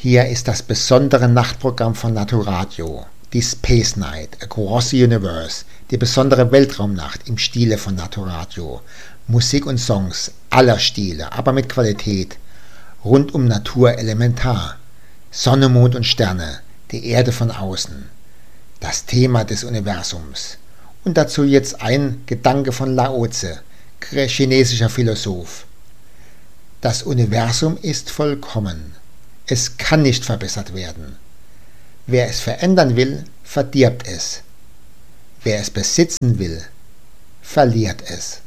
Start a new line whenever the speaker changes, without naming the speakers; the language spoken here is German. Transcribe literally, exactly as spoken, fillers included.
Hier ist das besondere Nachtprogramm von Naturadio, die Space Night Across the Universe, die besondere Weltraumnacht im Stile von Naturadio. Musik und Songs aller Stile, aber mit Qualität. Rund um Natur elementar. Sonne, Mond und Sterne, die Erde von außen. Das Thema des Universums. Und dazu jetzt ein Gedanke von Lao Tse, chinesischer Philosoph. Das Universum ist vollkommen. Es kann nicht verbessert werden. Wer es verändern will, verdirbt es. Wer es besitzen will, verliert es.